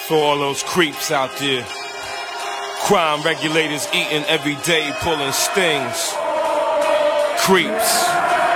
For all those creeps out there, crime regulators eating every day, pulling stings. Creeps.